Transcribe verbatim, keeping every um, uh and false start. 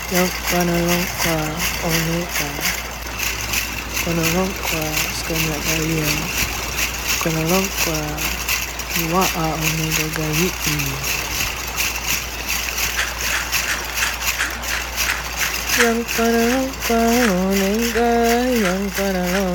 Yang panalongka omega, panalongka skanya galia, panalongka iwaa omega gai. Yang panalongka omega, yang panalongka